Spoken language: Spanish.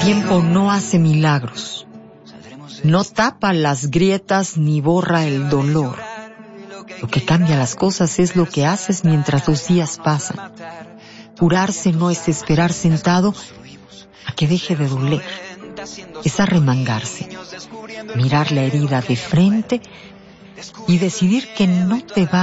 tiempo no hace milagros, no tapa las grietas ni borra el dolor. Lo que cambia las cosas es lo que haces mientras los días pasan. Curarse no es esperar sentado a que deje de doler, es arremangarse, mirar la herida de frente y decidir que no te va